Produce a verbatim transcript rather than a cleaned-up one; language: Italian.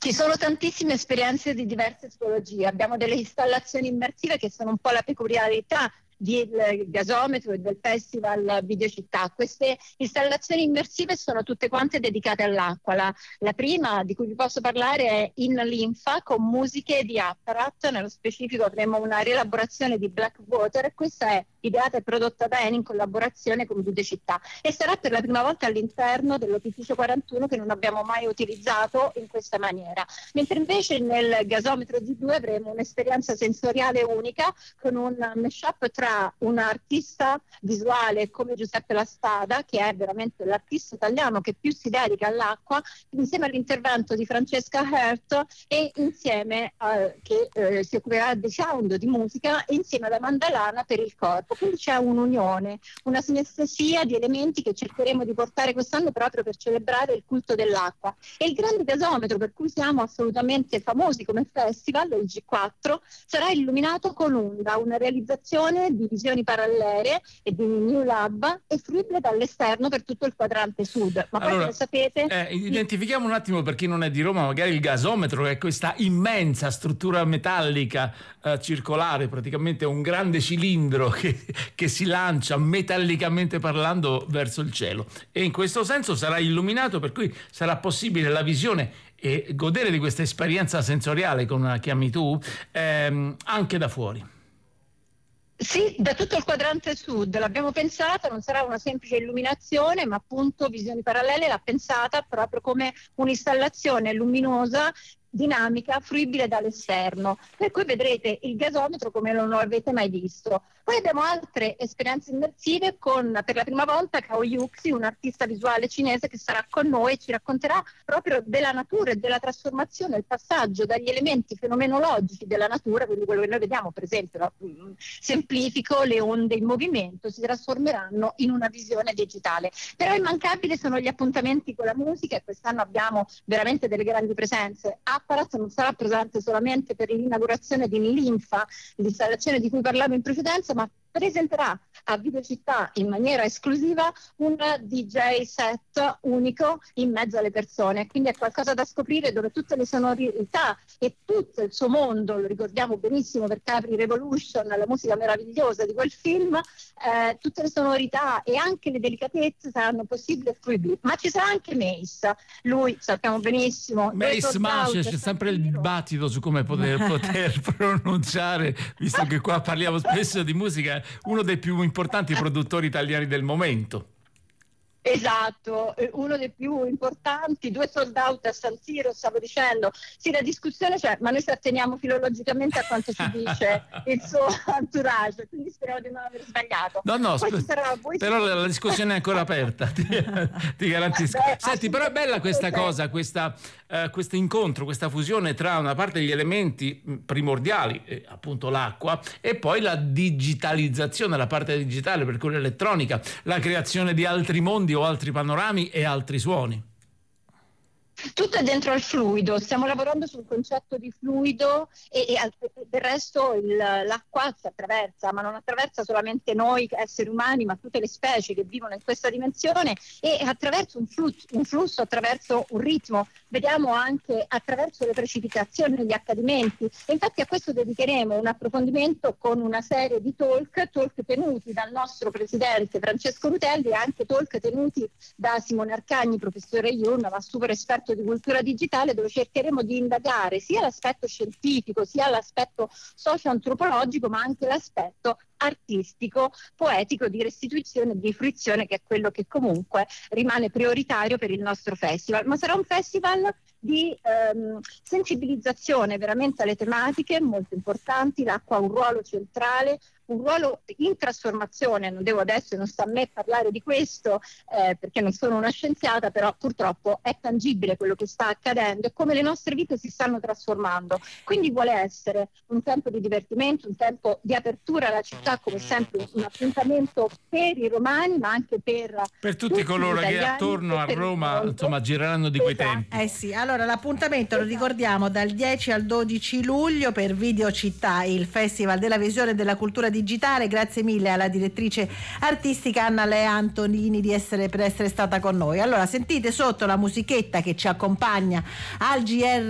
Ci sono tantissime esperienze di diverse tipologie, abbiamo delle installazioni immersive che sono un po' la peculiarità del gasometro e del festival Videocittà. Queste installazioni immersive sono tutte quante dedicate all'acqua. La, la prima di cui vi posso parlare è In Linfa con musiche di Apparat, nello specifico avremo una rielaborazione di Blackwater, questa è ideata e prodotta da Eni in collaborazione con Videocittà e sarà per la prima volta all'interno dell'Opificio quarantuno che non abbiamo mai utilizzato in questa maniera, mentre invece nel gasometro G due avremo un'esperienza sensoriale unica con un mashup tra un artista visuale come Giuseppe La Spada, che è veramente l'artista italiano che più si dedica all'acqua, insieme all'intervento di Francesca Hert e insieme uh, che uh, si occuperà di sound, di musica, e insieme alla Mandalana per il corpo. Quindi c'è un'unione, una sinestesia di elementi che cercheremo di portare quest'anno proprio per celebrare il culto dell'acqua. E il grande gasometro, per cui siamo assolutamente famosi come festival, il G quattro, sarà illuminato con Unda, una realizzazione di visioni parallele e di New Lab e fruibile dall'esterno per tutto il quadrante sud. Ma allora, poi come sapete... Eh, identifichiamo un attimo, per chi non è di Roma, magari il gasometro è questa immensa struttura metallica eh, circolare, praticamente un grande cilindro che, che si lancia metallicamente parlando verso il cielo, e in questo senso sarà illuminato, per cui sarà possibile la visione e godere di questa esperienza sensoriale, come la chiami tu, ehm, anche da fuori. Sì, da tutto il quadrante sud l'abbiamo pensata, non sarà una semplice illuminazione, ma appunto Visioni Parallele l'ha pensata proprio come un'installazione luminosa, dinamica, fruibile dall'esterno, per cui vedrete il gasometro come non lo avete mai visto. Poi abbiamo altre esperienze immersive con, per la prima volta, Kao Yuxi, un artista visuale cinese che sarà con noi e ci racconterà proprio della natura e della trasformazione, il passaggio dagli elementi fenomenologici della natura, quindi quello che noi vediamo, per esempio, no? Semplifico, le onde in movimento si trasformeranno in una visione digitale. Però immancabili sono gli appuntamenti con la musica e quest'anno abbiamo veramente delle grandi presenze. Apparat non sarà presente solamente per l'inaugurazione di Linfa, l'installazione di cui parlavo in precedenza, ma presenterà a Videocittà in maniera esclusiva un D J set unico in mezzo alle persone, quindi è qualcosa da scoprire, dove tutte le sonorità e tutto il suo mondo, lo ricordiamo benissimo per Capri Revolution, la musica meravigliosa di quel film, eh, tutte le sonorità e anche le delicatezze saranno possibili e fruibili. Ma ci sarà anche Mace, lui sappiamo benissimo, Mace, ma c'è, c'è sempre il dibattito su come poter, poter pronunciare, visto che qua parliamo spesso di musica, uno dei più importanti produttori italiani del momento. Esatto, uno dei più importanti, due sold out a San Siro, stavo dicendo. Sì, la discussione c'è, ma noi ci atteniamo filologicamente a quanto ci dice il suo entourage, quindi speriamo di non aver sbagliato. No, no, Poi sp- sarà, voi però sì. La discussione è ancora aperta, ti, ti garantisco. Beh, Senti, però è bella questa cosa, questa, uh, questo incontro, questa fusione tra una parte degli elementi primordiali, eh, appunto l'acqua, e poi la digitalizzazione, la parte digitale, per cui l'elettronica, la creazione di altri mondi o altri panorami e altri suoni. Tutto è dentro al fluido, stiamo lavorando sul concetto di fluido e, e al, del resto il, l'acqua si attraversa, ma non attraversa solamente noi esseri umani, ma tutte le specie che vivono in questa dimensione, e attraverso un flusso, un flusso attraverso un ritmo, vediamo anche attraverso le precipitazioni, gli accadimenti, e infatti a questo dedicheremo un approfondimento con una serie di talk, talk tenuti dal nostro presidente Francesco Rutelli e anche talk tenuti da Simone Arcagni, professore Iun, ma super esperto di cultura digitale, dove cercheremo di indagare sia l'aspetto scientifico sia l'aspetto socio-antropologico, ma anche l'aspetto artistico, poetico, di restituzione e di fruizione, che è quello che comunque rimane prioritario per il nostro festival. Ma sarà un festival di ehm, sensibilizzazione veramente alle tematiche molto importanti. L'acqua ha un ruolo centrale, un ruolo in trasformazione. Non devo adesso, non sta a me parlare di questo eh, perché non sono una scienziata, però purtroppo è tangibile quello che sta accadendo e come le nostre vite si stanno trasformando. Quindi vuole essere un tempo di divertimento, un tempo di apertura alla città, come sempre un appuntamento per i romani, ma anche per per tutti, tutti coloro che attorno a Roma insomma gireranno di quei esatto. tempi. Eh sì, allora l'appuntamento lo ricordiamo dal dieci al dodici luglio per Videocittà, il Festival della Visione e della Cultura Digitale. Grazie mille alla direttrice artistica Anna Lea Antonini di essere, per essere stata con noi. Allora sentite sotto la musichetta che ci accompagna al G R